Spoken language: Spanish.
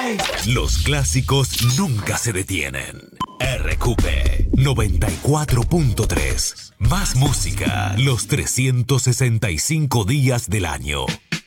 Los clásicos nunca se detienen. RQP 94.3. Más música los 365 días del año.